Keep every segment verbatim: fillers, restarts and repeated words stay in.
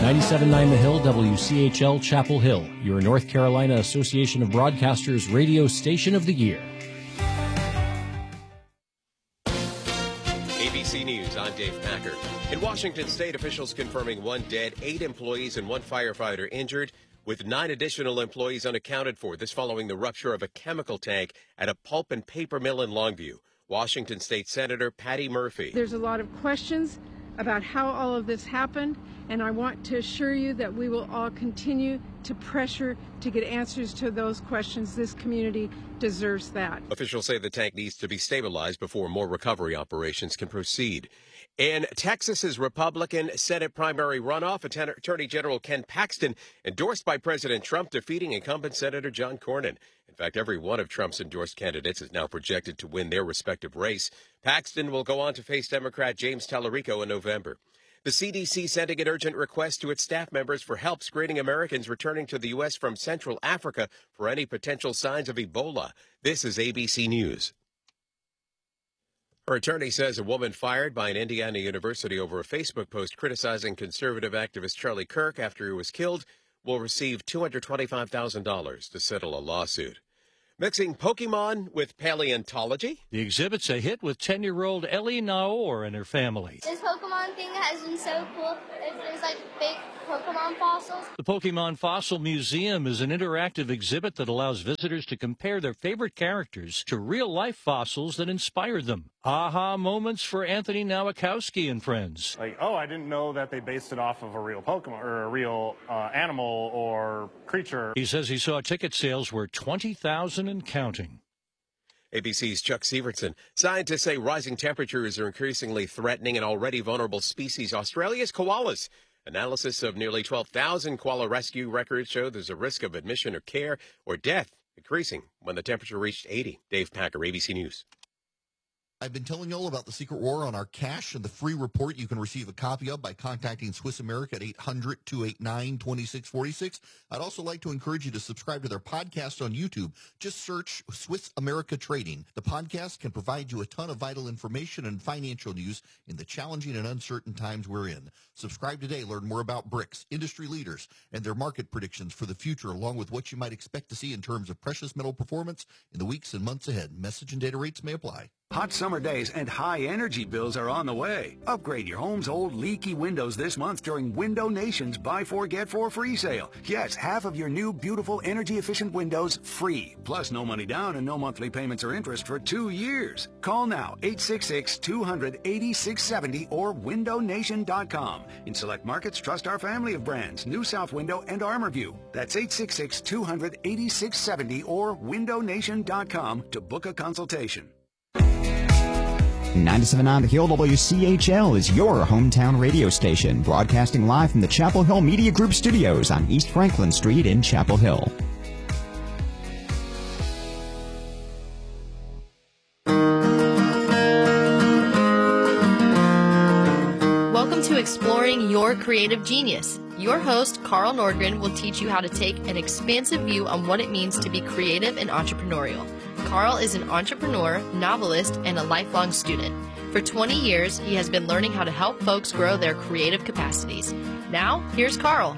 ninety-seven point nine The Hill, W C H L, Chapel Hill, your North Carolina Association of Broadcasters Radio Station of the Year. A B C News, I'm Dave Packer. In Washington State, officials confirming one dead, eight employees and one firefighter injured, with nine additional employees unaccounted for. This following the rupture of a chemical tank at a pulp and paper mill in Longview. Washington State Senator Patty Murphy. There's a lot of questions about how all of this happened, and I want to assure you that we will all continue to pressure to get answers to those questions. This community deserves that. Officials say the tank needs to be stabilized before more recovery operations can proceed. In Texas's Republican Senate primary runoff, Attorney General Ken Paxton endorsed by President Trump, defeating incumbent Senator John Cornyn. In fact, every one of Trump's endorsed candidates is now projected to win their respective race. Paxton will go on to face Democrat James Tallarico in November. The C D C sending an urgent request to its staff members for help screening Americans returning to the U S from Central Africa for any potential signs of Ebola. This is A B C News. Her attorney says a woman fired by an Indiana university over a Facebook post criticizing conservative activist Charlie Kirk after he was killed will receive two hundred twenty-five thousand dollars to settle a lawsuit. Mixing Pokemon with paleontology. The exhibit's a hit with ten-year-old Ellie Naor and her family. This Pokemon thing has been so cool. There's like big Pokemon fossils. The Pokemon Fossil Museum is an interactive exhibit that allows visitors to compare their favorite characters to real-life fossils that inspired them. Aha moments for Anthony Nowakowski and friends. Like, oh, I didn't know that they based it off of a real Pokemon or a real uh, animal or creature. He says he saw ticket sales were twenty thousand and counting. A B C's Chuck Severson. Scientists say rising temperatures are increasingly threatening an already vulnerable species, Australia's koalas. Analysis of nearly twelve thousand koala rescue records show there's a risk of admission or care or death increasing when the temperature reached eighty. Dave Packer, A B C News. I've been telling you all about the secret war on our cash and the free report you can receive a copy of by contacting Swiss America at eight hundred, two eight nine, two six four six. I'd also like to encourage you to subscribe to their podcast on YouTube. Just search Swiss America Trading. The podcast can provide you a ton of vital information and financial news in the challenging and uncertain times we're in. Subscribe today. Learn more about BRICS, industry leaders, and their market predictions for the future, along with what you might expect to see in terms of precious metal performance in the weeks and months ahead. Message and data rates may apply. Hot summer days and high energy bills are on the way. Upgrade your home's old leaky windows this month during Window Nation's Buy Four Get Four free sale. Yes, half of your new beautiful energy efficient windows free. Plus no money down and no monthly payments or interest for two years. Call now eight six six, two hundred, eighty-six seventy or window nation dot com. In select markets, trust our family of brands, New South Window and ArmorView. That's eight six six, two hundred, eighty-six seventy or window nation dot com to book a consultation. ninety-seven point nine The Hill, W C H L is your hometown radio station, broadcasting live from the Chapel Hill Media Group studios on East Franklin Street in Chapel Hill. Welcome to Exploring Your Creative Genius. Your host, Carl Nordgren, will teach you how to take an expansive view on what it means to be creative and entrepreneurial. Carl is an entrepreneur, novelist, and a lifelong student. For twenty years, he has been learning how to help folks grow their creative capacities. Now, here's Carl.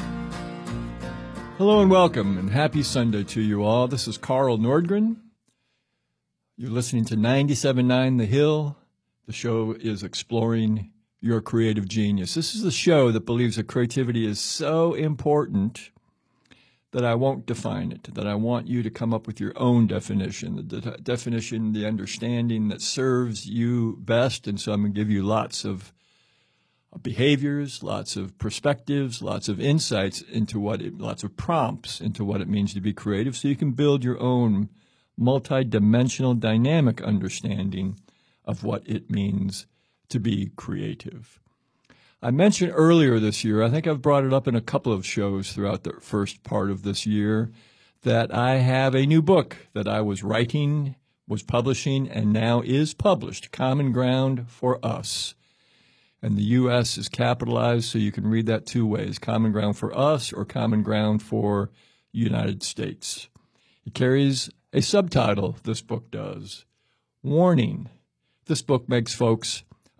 Hello and welcome, and happy Sunday to you all. This is Carl Nordgren. You're listening to ninety-seven point nine The Hill. The show is Exploring Your Creative Genius. This is the show that believes that creativity is so important that I won't define it, that I want you to come up with your own definition, the de- definition, the understanding that serves you best. And so I'm going to give you lots of behaviors, lots of perspectives, lots of insights into what it, lots of prompts into what it means to be creative, so you can build your own multi-dimensional, dynamic understanding of what it means to be creative. I mentioned earlier this year, I think I've brought it up in a couple of shows throughout the first part of this year, that I have a new book that I was writing, was publishing, and now is published, Common Ground for Us. And the U S is capitalized, so you can read that two ways, Common Ground for Us or Common Ground for United States. It carries a subtitle, this book does, Warning. This book makes folks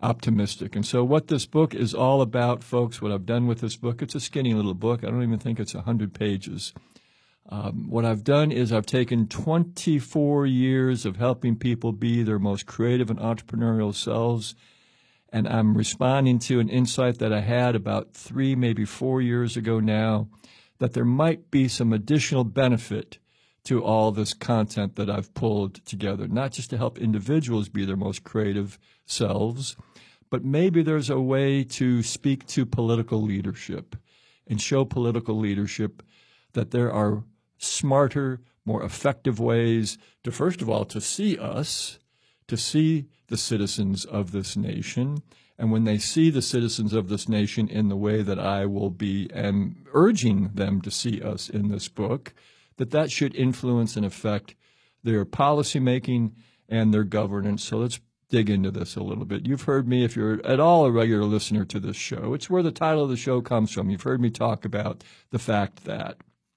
optimistic. And so what this book is all about, folks, what I've done with this book, it's a skinny little book. I don't even think it's one hundred pages. Um, what I've done is I've taken twenty-four years of helping people be their most creative and entrepreneurial selves, and I'm responding to an insight that I had about three, maybe four years ago now, that there might be some additional benefit to all this content that I've pulled together, not just to help individuals be their most creative selves, but maybe there's a way to speak to political leadership and show political leadership that there are smarter, more effective ways to, first of all, to see us, to see the citizens of this nation. And when they see the citizens of this nation in the way that I will be am urging them to see us in this book, that that should influence and affect their policymaking and their governance. So let's dig into this a little bit. You've heard me, if you're at all a regular listener to this show, it's where the title of the show comes from. You've heard me talk about the fact that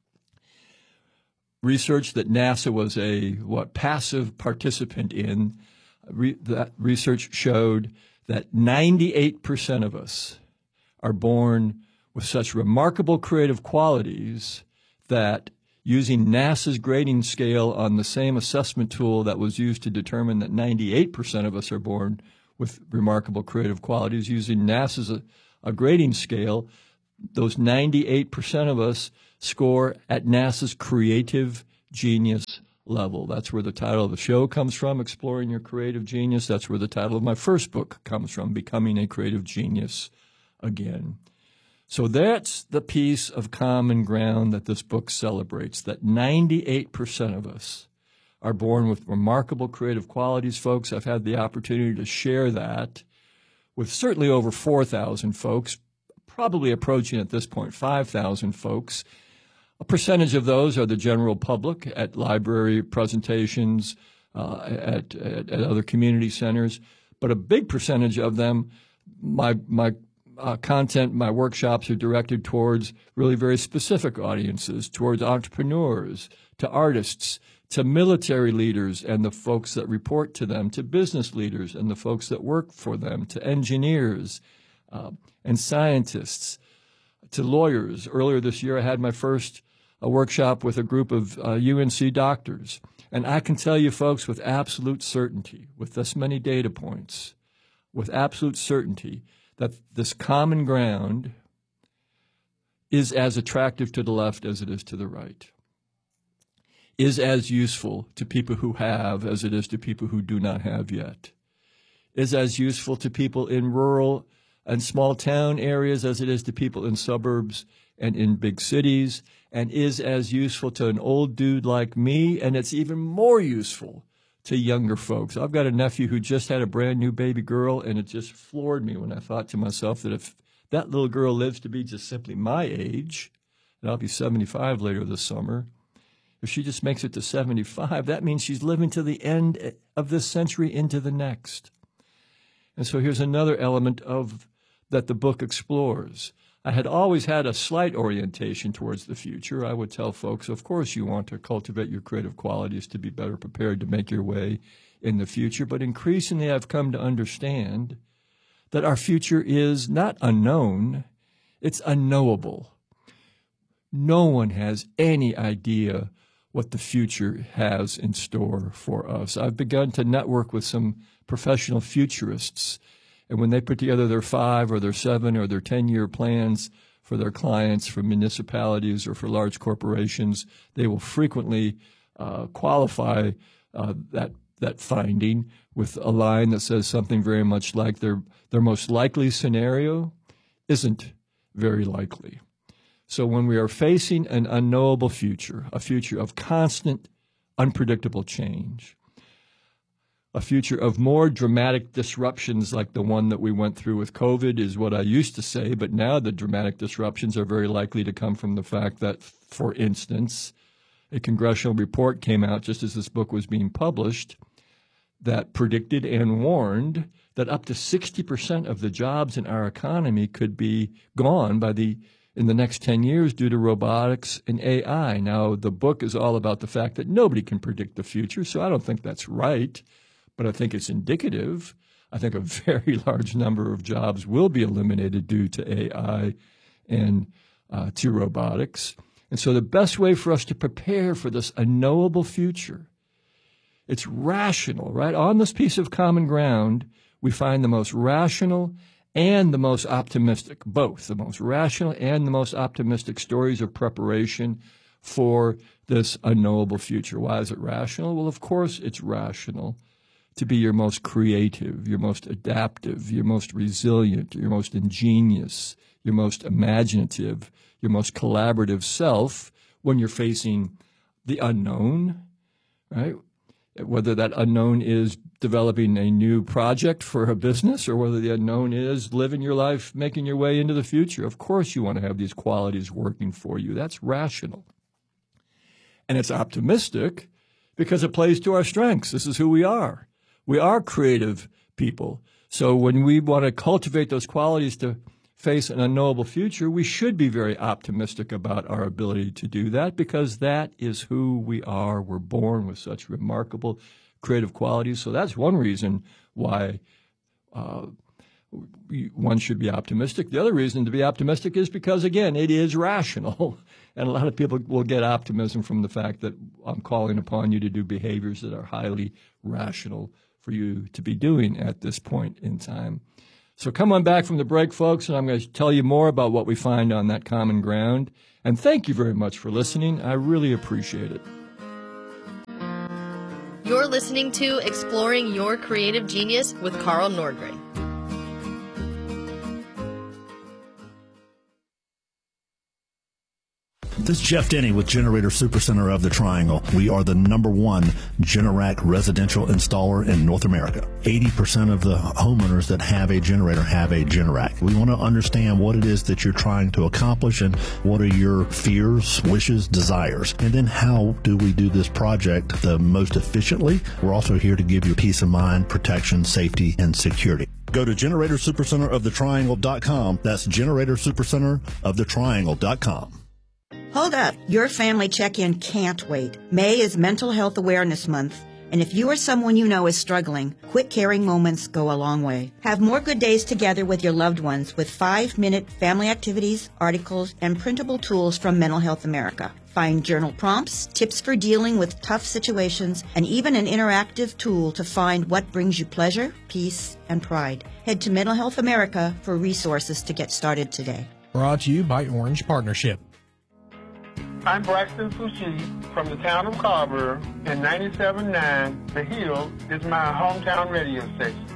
research that NASA was a what passive participant in, re, that research showed that ninety-eight percent of us are born with such remarkable creative qualities that using NASA's grading scale on the same assessment tool that was used to determine that ninety-eight percent of us are born with remarkable creative qualities, using NASA's a, a grading scale, those ninety-eight percent of us score at NASA's creative genius level. That's where the title of the show comes from, Exploring Your Creative Genius. That's where the title of my first book comes from, Becoming a Creative Genius Again. So that's the piece of common ground that this book celebrates, that ninety-eight percent of us are born with remarkable creative qualities, folks. I've had the opportunity to share that with certainly over four thousand folks, probably approaching at this point five thousand folks. A percentage of those are the general public at library presentations, uh, at, at, at other community centers, but a big percentage of them, my my uh, content, my workshops are directed towards really very specific audiences, towards entrepreneurs, to artists, to military leaders and the folks that report to them, to business leaders and the folks that work for them, to engineers uh, and scientists, to lawyers. Earlier this year, I had my first a workshop with a group of uh, U N C doctors. And I can tell you, folks, with absolute certainty, with this many data points, with absolute certainty, that this common ground is as attractive to the left as it is to the right, is as useful to people who have as it is to people who do not have yet, is as useful to people in rural and small town areas as it is to people in suburbs and in big cities, and is as useful to an old dude like me, and it's even more useful to younger folks. I've got a nephew who just had a brand new baby girl, and it just floored me when I thought to myself that if that little girl lives to be just simply my age, and I'll be seventy-five later this summer, if she just makes it to seventy-five, that means she's living to the end of this century into the next. And so here's another element of that the book explores. I had always had a slight orientation towards the future. I would tell folks, of course, you want to cultivate your creative qualities to be better prepared to make your way in the future. But increasingly, I've come to understand that our future is not unknown, it's unknowable. No one has any idea what the future has in store for us. I've begun to network with some professional futurists, and when they put together their five or their seven or their ten-year plans for their clients, for municipalities or for large corporations, they will frequently uh, qualify uh, that that finding with a line that says something very much like their their most likely scenario isn't very likely. So when we are facing an unknowable future, a future of constant, unpredictable change, a future of more dramatic disruptions like the one that we went through with COVID is what I used to say, but now the dramatic disruptions are very likely to come from the fact that, for instance, a congressional report came out just as this book was being published that predicted and warned that up to sixty percent of the jobs in our economy could be gone by the in the next ten years due to robotics and A I. Now, the book is all about the fact that nobody can predict the future, so I don't think that's right. But I think it's indicative. I think a very large number of jobs will be eliminated due to A I and uh, to robotics. And so the best way for us to prepare for this unknowable future, it's rational, right? On this piece of common ground, we find the most rational and the most optimistic, both the most rational and the most optimistic stories of preparation for this unknowable future. Why is it rational? Well, of course it's rational to be your most creative, your most adaptive, your most resilient, your most ingenious, your most imaginative, your most collaborative self when you're facing the unknown, right? Whether that unknown is developing a new project for a business or whether the unknown is living your life, making your way into the future. Of course you want to have these qualities working for you. That's rational. And it's optimistic because it plays to our strengths. This is who we are. We are creative people. So when we want to cultivate those qualities to face an unknowable future, we should be very optimistic about our ability to do that because that is who we are. We're born with such remarkable creative qualities. So that's one reason why uh, one should be optimistic. The other reason to be optimistic is because, again, it is rational. And a lot of people will get optimism from the fact that I'm calling upon you to do behaviors that are highly rational for you to be doing at this point in time. So come on back from the break, folks, and I'm going to tell you more about what we find on that common ground. And thank you very much for listening. I really appreciate it. You're listening to Exploring Your Creative Genius with Carl Nordgren. This is Jeff Denny with Generator Supercenter of the Triangle. We are the number one Generac residential installer in North America. eighty percent of the homeowners that have a generator have a Generac. We want to understand what it is that you're trying to accomplish and what are your fears, wishes, desires. And then how do we do this project the most efficiently? We're also here to give you peace of mind, protection, safety, and security. Go to generator supercenter of the triangle dot com. That's generator supercenter of the triangle dot com. Hold up. Your family check-in can't wait. May is Mental Health Awareness Month, and if you or someone you know is struggling, quick caring moments go a long way. Have more good days together with your loved ones with five-minute family activities, articles, and printable tools from Mental Health America. Find journal prompts, tips for dealing with tough situations, and even an interactive tool to find what brings you pleasure, peace, and pride. Head to Mental Health America for resources to get started today. Brought to you by Orange Partnership. I'm Braxton Fushi from the town of Carver, and ninety-seven point nine The Hill is my hometown radio station.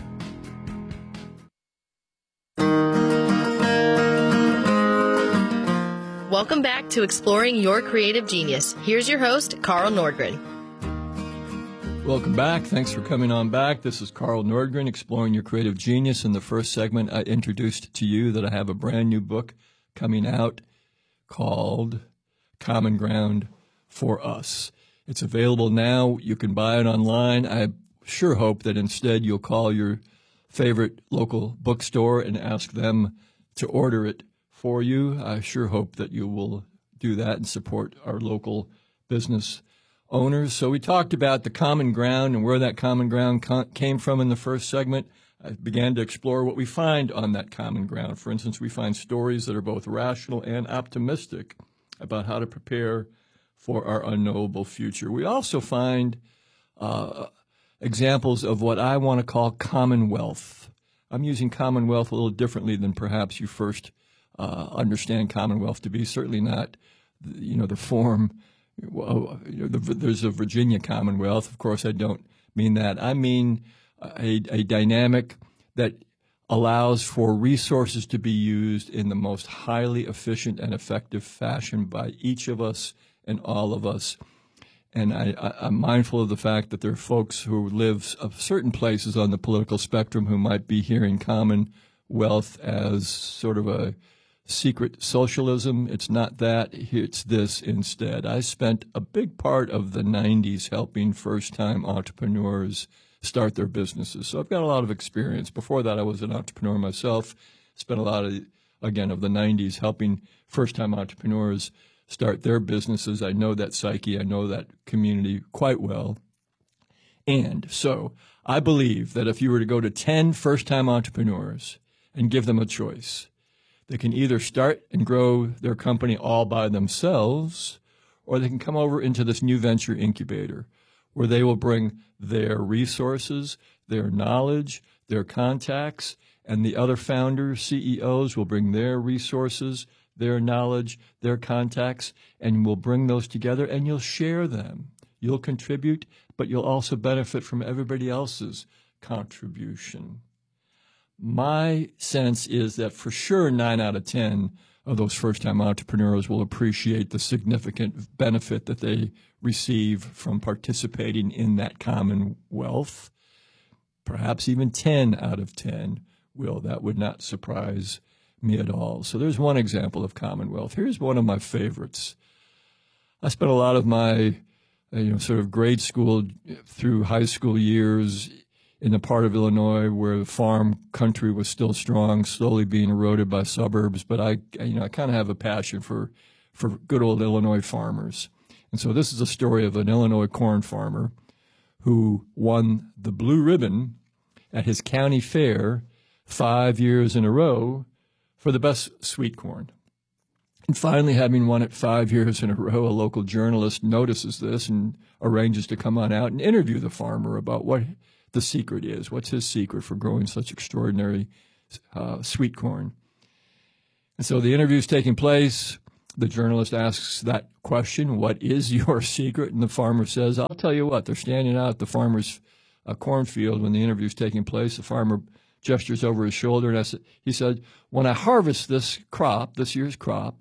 Welcome back to Exploring Your Creative Genius. Here's your host, Carl Nordgren. Welcome back. Thanks for coming on back. This is Carl Nordgren, Exploring Your Creative Genius. In the first segment, I introduced to you that I have a brand new book coming out called Common Ground for Us. It's available now. You can buy it online. I sure hope that instead you'll call your favorite local bookstore and ask them to order it for you. I sure hope that you will do that and support our local business owners. So we talked about the common ground and where that common ground came from in the first segment. I began to explore what we find on that common ground. For instance, we find stories that are both rational and optimistic about how to prepare for our unknowable future. We also find uh, examples of what I want to call commonwealth. I'm using commonwealth a little differently than perhaps you first uh, understand commonwealth to be. Certainly not, you know, the form. Well, you know, the, there's a Virginia Commonwealth. Of course, I don't mean that. I mean a, a dynamic that allows for resources to be used in the most highly efficient and effective fashion by each of us and all of us. And I, I, I'm mindful of the fact that there are folks who live of certain places on the political spectrum who might be hearing commonwealth as sort of a secret socialism. It's not that. It's this instead. I spent a big part of the nineties helping first-time entrepreneurs start their businesses. So I've got a lot of experience. Before that, I was an entrepreneur myself. Spent a lot of, again, of the nineties helping first-time entrepreneurs start their businesses. I know that psyche. I know that community quite well. And so I believe that if you were to go to ten first-time entrepreneurs and give them a choice, they can either start and grow their company all by themselves, or they can come over into this new venture incubator where they will bring their resources, their knowledge, their contacts, and the other founders, C E Os will bring their resources, their knowledge, their contacts, and we'll bring those together and you'll share them. You'll contribute, but you'll also benefit from everybody else's contribution. My sense is that for sure nine out of ten of those first-time entrepreneurs will appreciate the significant benefit that they receive from participating in that commonwealth. Perhaps even ten out of ten will. That would not surprise me at all. So there's one example of commonwealth. Here's one of my favorites. I spent a lot of my you know, sort of grade school through high school years in the part of Illinois where the farm country was still strong, slowly being eroded by suburbs. But I, you know, I kind of have a passion for, for good old Illinois farmers. And so this is a story of an Illinois corn farmer who won the blue ribbon at his county fair five years in a row for the best sweet corn. And finally, having won it five years in a row, a local journalist notices this and arranges to come on out and interview the farmer about what the secret is. What's his secret for growing such extraordinary uh, sweet corn? And so the interview is taking place. The journalist asks that question, what is your secret? And the farmer says, I'll tell you what, they're standing out at the farmer's uh, cornfield when the interview is taking place. The farmer gestures over his shoulder, and I said, he said, when I harvest this crop, this year's crop,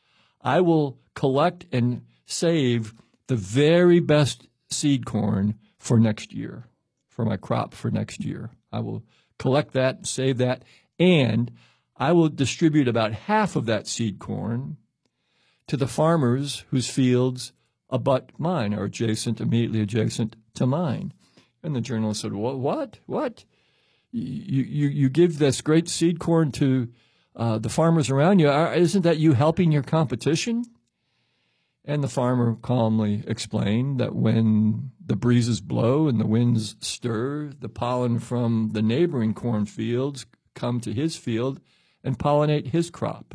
I will collect and save the very best seed corn for next year, for my crop for next year. I will collect that, save that, and I will distribute about half of that seed corn to the farmers whose fields abut mine, or adjacent, immediately adjacent to mine. And the journalist said, well, what? What? You, you, you give this great seed corn to uh, the farmers around you. Isn't that you helping your competition? And the farmer calmly explained that when the breezes blow and the winds stir, the pollen from the neighboring cornfields come to his field and pollinate his crop.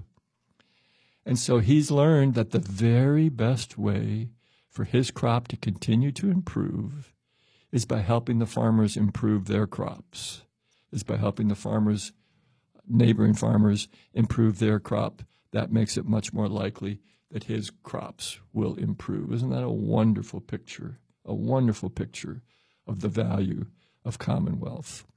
And so he's learned that the very best way for his crop to continue to improve is by helping the farmers improve their crops, is by helping the farmers, neighboring farmers, improve their crop. That makes it much more likely that his crops will improve. Isn't that a wonderful picture, a wonderful picture of the value of commonwealth?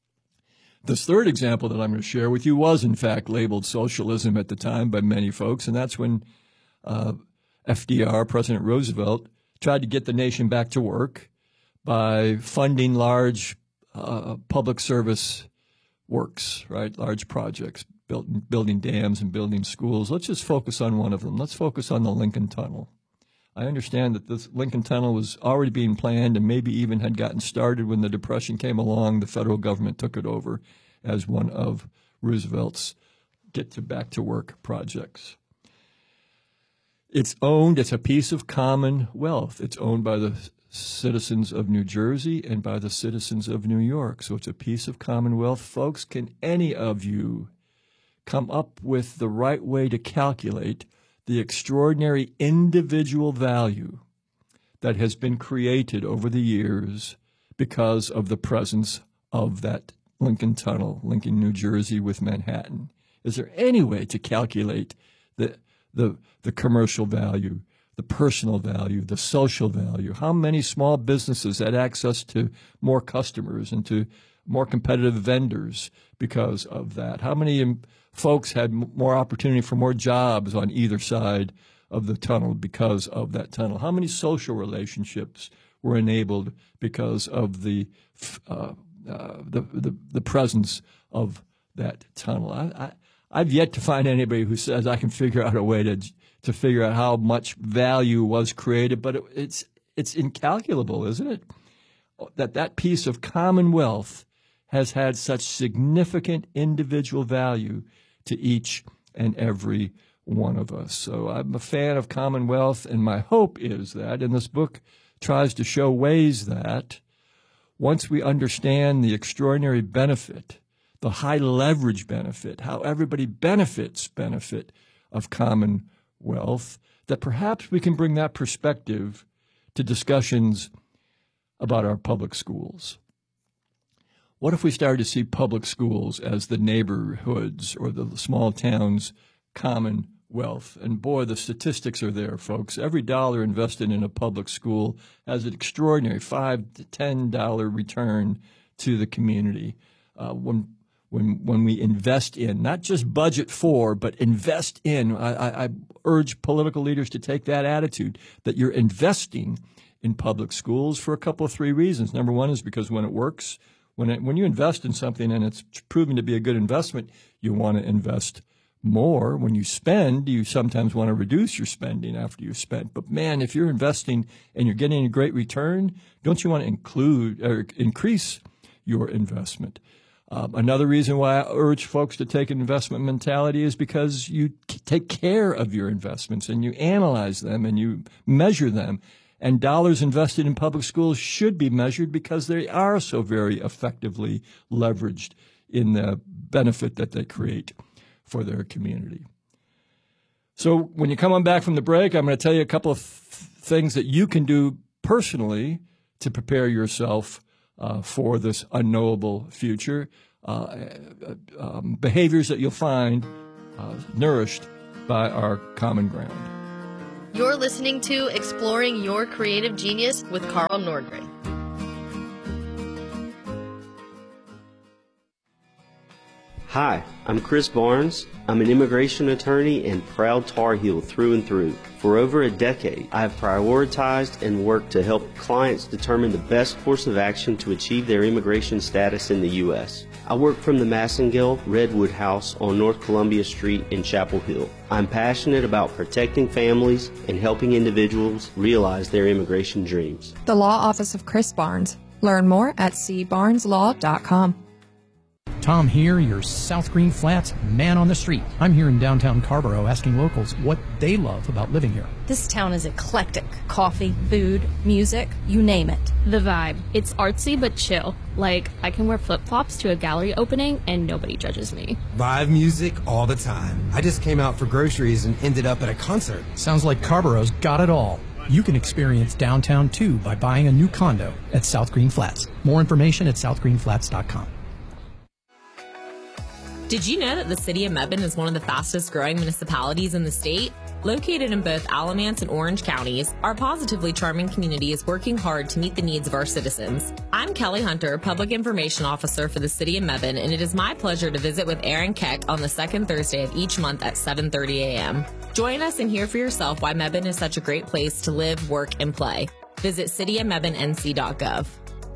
This third example that I'm going to share with you was, in fact, labeled socialism at the time by many folks, and that's when uh, F D R, President Roosevelt, tried to get the nation back to work by funding large uh, public service works, right, large projects, built, building dams and building schools. Let's just focus on one of them. Let's focus on the Lincoln Tunnel. I understand that this Lincoln Tunnel was already being planned and maybe even had gotten started when the Depression came along. The federal government took it over as one of Roosevelt's get to back to work projects. It's owned, it's a piece of commonwealth. It's owned by the citizens of New Jersey and by the citizens of New York. So it's a piece of commonwealth. Folks, can any of you come up with the right way to calculate the extraordinary individual value that has been created over the years because of the presence of that Lincoln Tunnel, linking New Jersey with Manhattan? Is there any way to calculate the, the, the commercial value, the personal value, the social value? How many small businesses had access to more customers and to more competitive vendors because of that? How many folks had more opportunity for more jobs on either side of the tunnel because of that tunnel? How many social relationships were enabled because of the uh, uh, the, the the presence of that tunnel? I, I, I've yet to find anybody who says I can figure out a way to to figure out how much value was created, but it, it's it's incalculable, isn't it? That that piece of commonwealth has had such significant individual value to each and every one of us. So I'm a fan of commonwealth, and my hope is that, and this book tries to show ways that once we understand the extraordinary benefit, the high leverage benefit, how everybody benefits benefit of Commonwealth, that perhaps we can bring that perspective to discussions about our public schools. What if we started to see public schools as the neighborhoods or the small towns' commonwealth? And boy, the statistics are there, folks. Every dollar invested in a public school has an extraordinary five to ten dollar return to the community. Uh, when when when we invest in, not just budget for, but invest in. I, I, I urge political leaders to take that attitude, that you're investing in public schools for a couple of three reasons. Number one is because when it works, when it, when you invest in something and it's proven to be a good investment, you want to invest more. When you spend, you sometimes want to reduce your spending after you've spent. But man, if you're investing and you're getting a great return, don't you want to include or increase your investment? Um, another reason why I urge folks to take an investment mentality is because you take care of your investments and you analyze them and you measure them. And dollars invested in public schools should be measured because they are so very effectively leveraged in the benefit that they create for their community. So when you come on back from the break, I'm going to tell you a couple of th- things that you can do personally to prepare yourself uh, for this unknowable future, uh, um, behaviors that you'll find uh, nourished by our common ground. You're listening to Exploring Your Creative Genius with Carl Nordgren. Hi, I'm Chris Barnes. I'm an immigration attorney and proud Tar Heel through and through. For over a decade, I have prioritized and worked to help clients determine the best course of action to achieve their immigration status in the U S I work from the Massengill Redwood House on North Columbia Street in Chapel Hill. I'm passionate about protecting families and helping individuals realize their immigration dreams. The Law Office of Chris Barnes. Learn more at c barnes law dot com. Tom here, your South Green Flats man on the street. I'm here in downtown Carborough asking locals what they love about living here. This town is eclectic. Coffee, food, music, you name it. The vibe. It's artsy but chill. Like, I can wear flip-flops to a gallery opening and nobody judges me. Live music all the time. I just came out for groceries and ended up at a concert. Sounds like Carborough's got it all. You can experience downtown too by buying a new condo at South Green Flats. More information at south green flats dot com. Did you know that the city of Mebane is one of the fastest growing municipalities in the state? Located in both Alamance and Orange counties, our positively charming community is working hard to meet the needs of our citizens. I'm Kelly Hunter, Public Information Officer for the city of Mebane, and it is my pleasure to visit with Aaron Keck on the second Thursday of each month at seven thirty a.m. Join us and hear for yourself why Mebane is such a great place to live, work, and play. Visit city of mebane n c dot gov.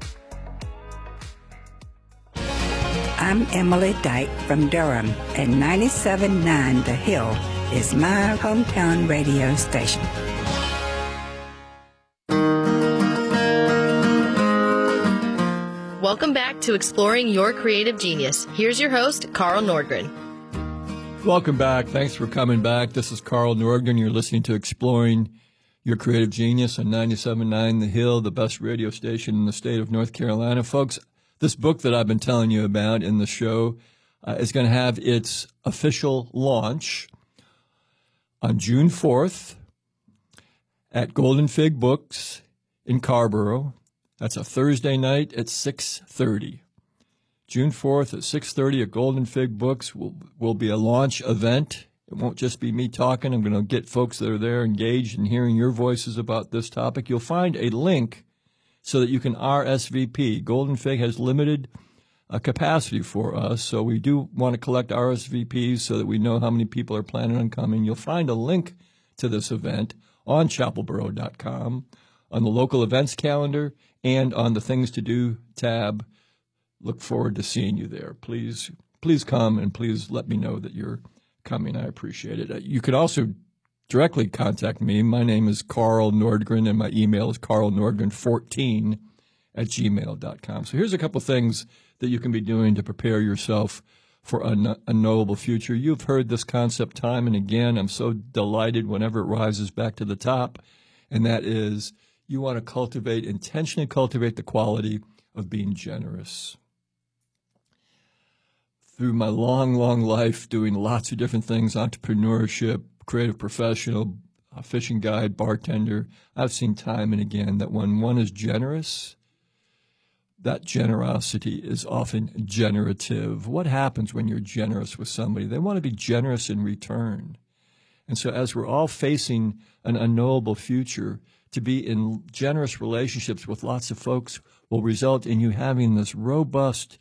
I'm Emily Dyke from Durham, and ninety-seven point nine The Hill is my hometown radio station. Welcome back to Exploring Your Creative Genius. Here's your host, Carl Nordgren. Welcome back. Thanks for coming back. This is Carl Nordgren. You're listening to Exploring Your Creative Genius on ninety-seven point nine The Hill, the best radio station in the state of North Carolina. Folks, this book that I've been telling you about in the show uh, is going to have its official launch on June fourth at Golden Fig Books in Carborough. That's a Thursday night at six thirty. June fourth at six thirty at Golden Fig Books will will be a launch event. It won't just be me talking. I'm going to get folks that are there engaged in hearing your voices about this topic. You'll find a link so that you can R S V P. Golden Fig has limited uh, capacity for us, so we do want to collect R S V Ps so that we know how many people are planning on coming. You'll find a link to this event on chapel borough dot com, on the local events calendar, and on the Things to Do tab. Look forward to seeing you there. Please, please come, and please let me know that you're coming. I appreciate it. You could also directly contact me. My name is Carl Nordgren, and my email is carl nordgren fourteen at gmail dot com. So here's a couple things that you can be doing to prepare yourself for a, a knowable future. You've heard this concept time and again. I'm so delighted whenever it rises back to the top, and that is you want to cultivate, intentionally cultivate the quality of being generous. Through my long, long life doing lots of different things, entrepreneurship, creative professional, a fishing guide, bartender, I've seen time and again that when one is generous, that generosity is often generative. What happens when you're generous with somebody? They want to be generous in return. And so as we're all facing an unknowable future, to be in generous relationships with lots of folks will result in you having this robust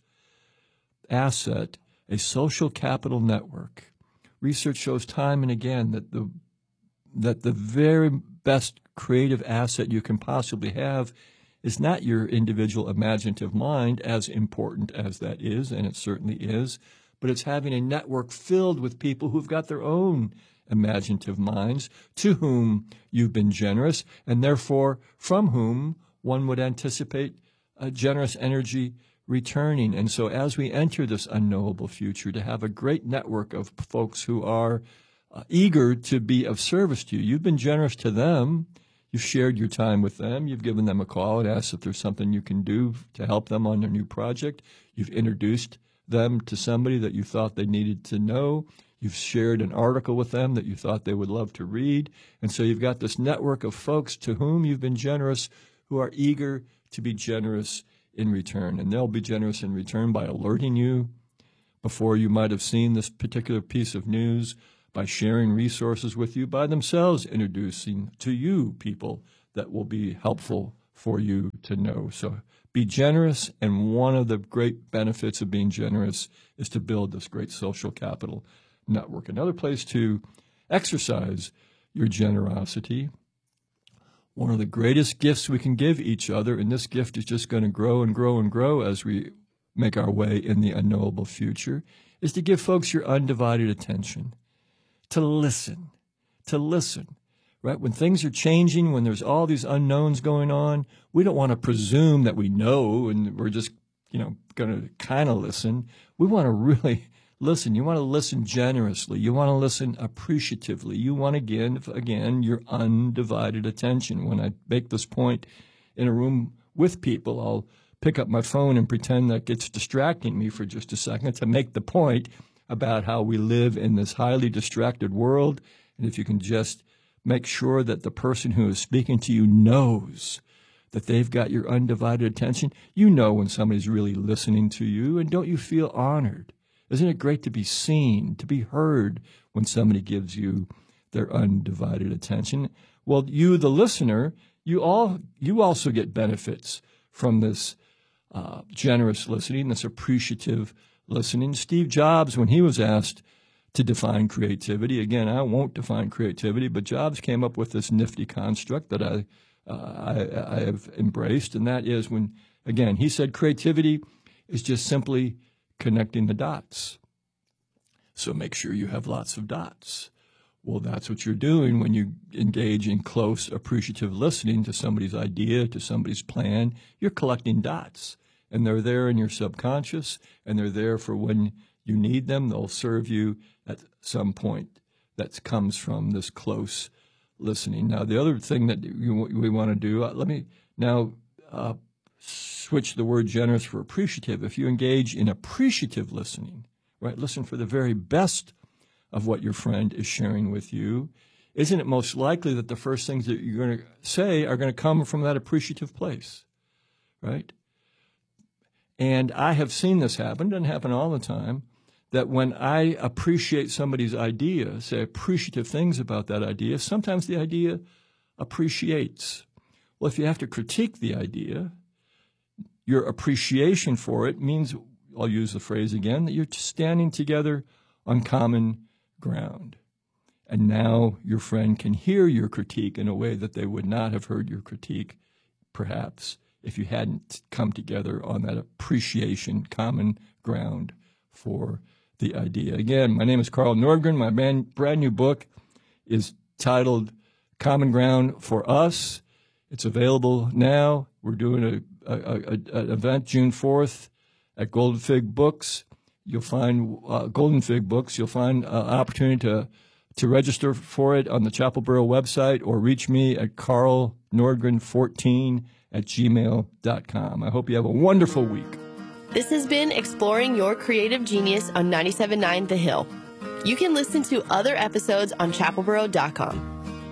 asset, a social capital network. Research shows time and again that the that the very best creative asset you can possibly have is not your individual imaginative mind, as important as that is, and it certainly is, but it's having a network filled with people who've got their own imaginative minds, to whom you've been generous, and therefore from whom one would anticipate a generous energy returning. And so as we enter this unknowable future, to have a great network of folks who are uh, eager to be of service to you. You've been generous to them. You've shared your time with them. You've given them a call and asked if there's something you can do to help them on their new project. You've introduced them to somebody that you thought they needed to know. You've shared an article with them that you thought they would love to read. And so you've got this network of folks to whom you've been generous, who are eager to be generous in return. And they'll be generous in return by alerting you before you might have seen this particular piece of news, by sharing resources with you, by themselves introducing to you people that will be helpful for you to know. So be generous, and one of the great benefits of being generous is to build this great social capital network. Another place to exercise your generosity, one of the greatest gifts we can give each other, and this gift is just going to grow and grow and grow as we make our way in the unknowable future, is to give folks your undivided attention. To listen, to listen, right? When things are changing, when there's all these unknowns going on, we don't want to presume that we know and we're just, you know, going to kind of listen. We want to really listen. You want to listen generously. You want to listen appreciatively. You want to give, again, your undivided attention. When I make this point in a room with people, I'll pick up my phone and pretend that it's distracting me for just a second to make the point about how we live in this highly distracted world. And if you can just make sure that the person who is speaking to you knows that they've got your undivided attention, you know when somebody's really listening to you, and don't you feel honored? Isn't it great to be seen, to be heard when somebody gives you their undivided attention? Well, you, the listener, you all you also get benefits from this uh, generous listening, this appreciative listening. Steve Jobs, when he was asked to define creativity, again, I won't define creativity, but Jobs came up with this nifty construct that I, uh, I, I have embraced, and that is when, again, he said creativity is just simply connecting the dots. So make sure you have lots of dots. Well, that's what you're doing when you engage in close, appreciative listening to somebody's idea, to somebody's plan. You're collecting dots. And they're there in your subconscious, and they're there for when you need them. They'll serve you at some point that comes from this close listening. Now, the other thing that you, we want to do, uh, let me now uh, switch the word generous for appreciative. If you engage in appreciative listening, right, listen for the very best of what your friend is sharing with you, isn't it most likely that the first things that you're going to say are going to come from that appreciative place, right? And I have seen this happen, it doesn't happen all the time, that when I appreciate somebody's idea, say appreciative things about that idea, sometimes the idea appreciates. Well, if you have to critique the idea, your appreciation for it means, I'll use the phrase again, that you're standing together on common ground. And now your friend can hear your critique in a way that they would not have heard your critique, perhaps, if you hadn't come together on that appreciation, common ground for the idea. Again, my name is Carl Nordgren. My brand, brand new book is titled Common Ground for Us. It's available now. We're doing a, a, a, an event June fourth at Golden Fig Books. You'll find uh, Golden Fig Books. You'll find an uh, opportunity to to register for it on the Chapel Borough website, or reach me at carl nordgren fourteen at gmail dot com. I hope you have a wonderful week. This has been Exploring Your Creative Genius on ninety-seven point nine The Hill. You can listen to other episodes on chapel boro dot com.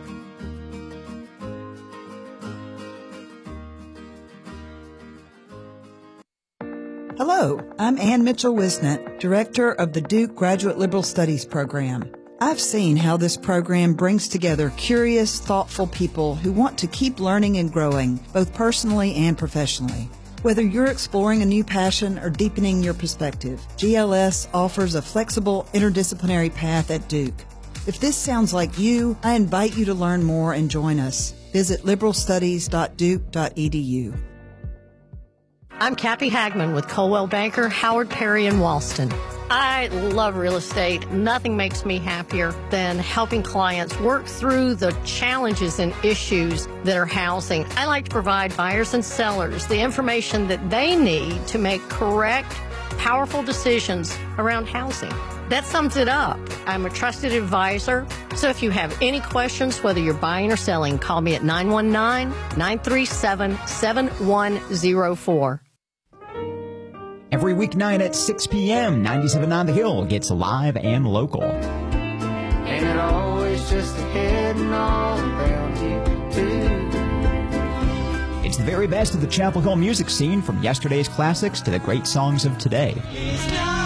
Hello, I'm Ann Mitchell-Wisnett, Director of the Duke Graduate Liberal Studies Program. I've seen how this program brings together curious, thoughtful people who want to keep learning and growing, both personally and professionally. Whether you're exploring a new passion or deepening your perspective, G L S offers a flexible, interdisciplinary path at Duke. If this sounds like you, I invite you to learn more and join us. Visit liberal studies dot duke dot e d u. I'm Kathy Hagman with Coldwell Banker, Howard Perry in Walston. I love real estate. Nothing makes me happier than helping clients work through the challenges and issues that are housing. I like to provide buyers and sellers the information that they need to make correct, powerful decisions around housing. That sums it up. I'm a trusted advisor, so if you have any questions, whether you're buying or selling, call me at nine one nine, nine three seven, seven one zero four. Every weeknight at six p.m., ninety-seven point nine The Hill gets live and local. Ain't it always just ahead and all around you, too? It's the very best of the Chapel Hill music scene, from yesterday's classics to the great songs of today.